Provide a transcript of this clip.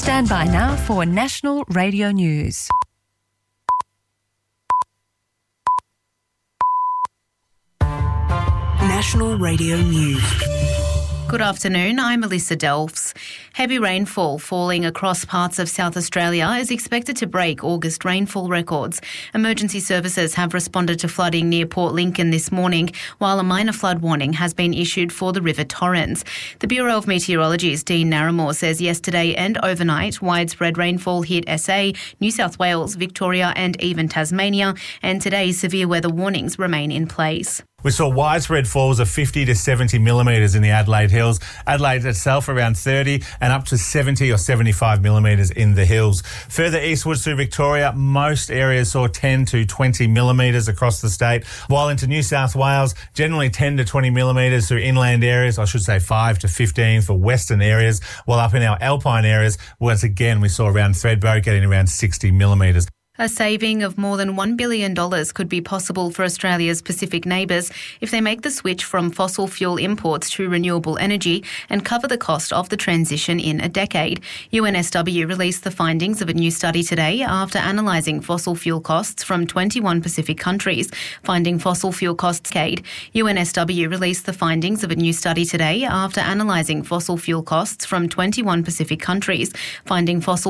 Stand by now for National Radio News. National Radio News. Good afternoon, I'm Melissa Delfs. Heavy rainfall falling across parts of South Australia is expected to break August rainfall records. Emergency services have responded to flooding near Port Lincoln this morning, while a minor flood warning has been issued for the River Torrens. The Bureau of Meteorology's Dean Narramore says yesterday and overnight widespread rainfall hit SA, New South Wales, Victoria and even Tasmania, and today severe weather warnings remain in place. We saw widespread falls of 50 to 70 millimetres in the Adelaide Hills. Adelaide itself around 30 and up to 70 or 75 millimetres in the hills. Further eastwards through Victoria, most areas saw 10 to 20 millimetres across the state, while into New South Wales, generally 10 to 20 millimetres through inland areas, I should say 5 to 15 for western areas, while up in our alpine areas, once again, we saw around Thredbo getting around 60 millimetres. A saving of more than $1 billion could be possible for Australia's Pacific neighbours if they make the switch from fossil fuel imports to renewable energy and cover the cost of the transition in a decade. UNSW released the findings of a new study today after analysing fossil fuel costs from 21 Pacific countries. Finding fossil fuel costs decade. UNSW released the findings of a new study today after analysing fossil fuel costs from 21 Pacific countries. Finding fossil